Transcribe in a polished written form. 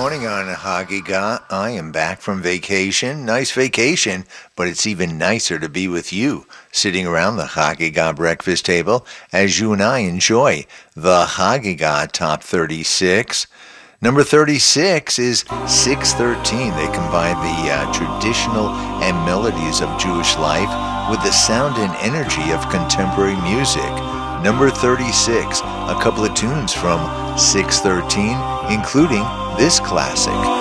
morning on Hagiga. I am back from vacation. Nice vacation, but it's even nicer to be with you, sitting around the Hagiga breakfast table as you and I enjoy the Hagiga Top 36. Number 36 is 613. They combine the traditional and melodies of Jewish life with the sound and energy of contemporary music. Number 36, a couple of tunes from 613, including this classic.